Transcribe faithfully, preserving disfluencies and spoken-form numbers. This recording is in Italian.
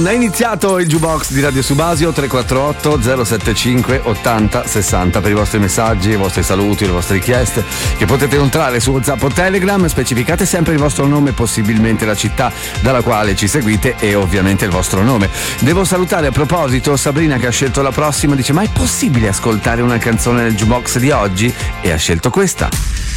È iniziato il Jukebox di Radio Subasio. Tre quattro otto zero sette cinque ottanta sessanta per i vostri messaggi, i vostri saluti, le vostre richieste che potete entrare su WhatsApp o Telegram. Specificate sempre il vostro nome, possibilmente la città dalla quale ci seguite e ovviamente il vostro nome. Devo salutare a proposito Sabrina che ha scelto la prossima, dice: ma è possibile ascoltare una canzone nel Jukebox di oggi? E ha scelto questa.